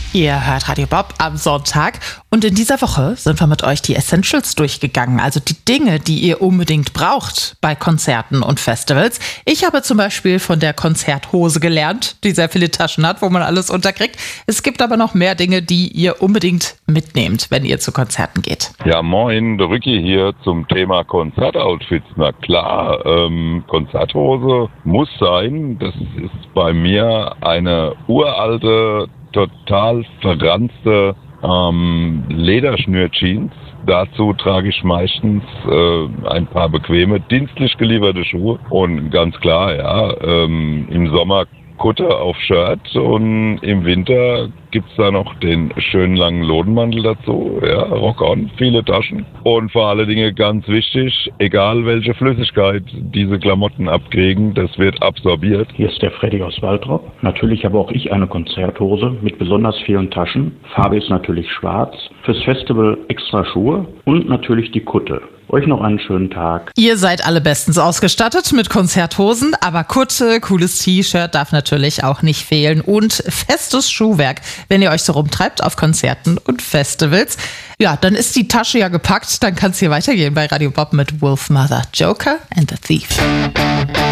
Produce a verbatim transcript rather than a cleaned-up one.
Ihr hört Radio Bob am Sonntag und in dieser Woche sind wir mit euch die Essentials durchgegangen, also die Dinge, die ihr unbedingt braucht bei Konzerten und Festivals. Ich habe zum Beispiel von der Konzerthose gelernt, die sehr viele Taschen hat, wo man alles unterkriegt. Es gibt aber noch mehr Dinge, die ihr unbedingt mitnehmt, wenn ihr zu Konzerten geht. Ja, moin, der Rücki hier zum Thema Konzertoutfits. Na klar, ähm, Konzerthose muss sein. Das ist bei mir eine uralte, total verranzte ähm, Lederschnürjeans. Dazu trage ich meistens äh, ein paar bequeme, dienstlich gelieferte Schuhe. Und ganz klar, ja, ähm, im Sommer Kutte auf Shirt und im Winter gibt's da noch den schönen langen Lodenmantel dazu. Ja, Rock-on, viele Taschen. Und vor allen Dingen ganz wichtig, egal welche Flüssigkeit diese Klamotten abkriegen, das wird absorbiert. Hier ist der Freddy aus Waltrop. Natürlich habe auch ich eine Konzerthose mit besonders vielen Taschen. Farbe ist natürlich schwarz. Fürs Festival extra Schuhe und natürlich die Kutte. Euch noch einen schönen Tag. Ihr seid alle bestens ausgestattet mit Konzerthosen, aber Kutte, cooles T-Shirt darf natürlich auch nicht fehlen und festes Schuhwerk, wenn ihr euch so rumtreibt auf Konzerten und Festivals. Ja, dann ist die Tasche ja gepackt, dann kann es hier weitergehen bei Radio Bob mit Wolfmother, Joker and the Thief.